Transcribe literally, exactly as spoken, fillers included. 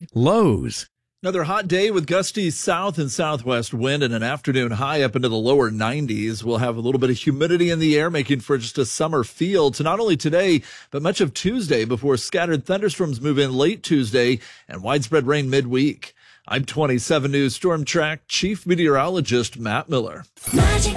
lows. Another hot day with gusty south and southwest wind and an afternoon high up into the lower nineties. We'll have a little bit of humidity in the air, making for just a summer feel to not only today, but much of Tuesday before scattered thunderstorms move in late Tuesday and widespread rain midweek. I'm twenty-seven News Storm Track Chief Meteorologist Matt Miller. Magic